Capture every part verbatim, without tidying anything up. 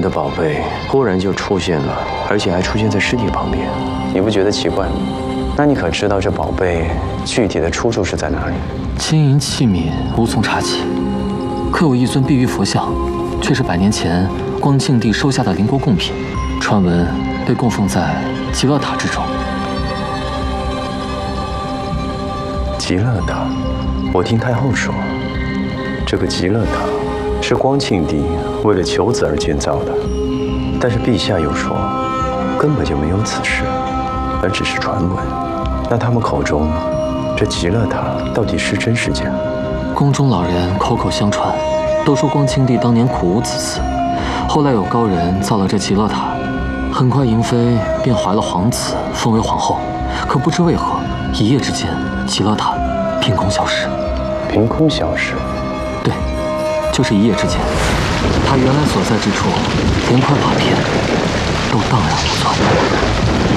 的宝贝忽然就出现了，而且还出现在尸体旁边，你不觉得奇怪吗？那你可知道这宝贝具体的出处是在哪里？ 金银器皿无从查起，可有一尊碧玉佛像，却是百年前光庆帝收下的邻国贡品，传闻被供奉在极乐塔之中。 极乐塔，我听太后说，这个极乐塔是光庆帝为了求子而建造的，但是陛下又说根本就没有此事，而只是传闻。那他们口中这极乐塔到底是真是假？ 宫中老人口口相传，都说光庆帝当年苦无子嗣，后来有高人造了这极乐塔，很快嬴妃便怀了皇子，封为皇后。可不知为何，一夜之间，极乐塔凭空消失。 凭空消失？ 对，就是一夜之间，他原来所在之处，连块瓦片都荡然无存。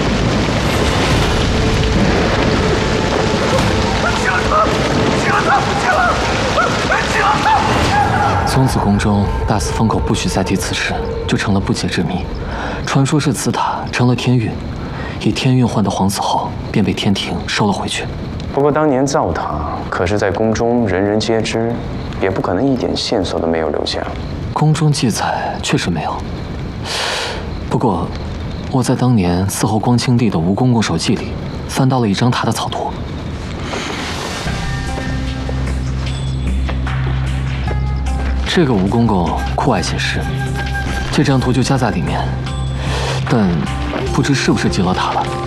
从此宫中大肆封口，不许再提此事，就成了不解之谜。传说是此塔成了天运，以天运换得皇子后，便被天庭收了回去。 不过当年造塔可是在宫中人人皆知，也不可能一点线索都没有留下。 宫中记载确实没有，不过我在当年伺候光庆帝的吴公公手记里翻到了一张塔的草图。这个吴公公酷爱写诗，这张图就夹在里面，但不知是不是极乐塔了。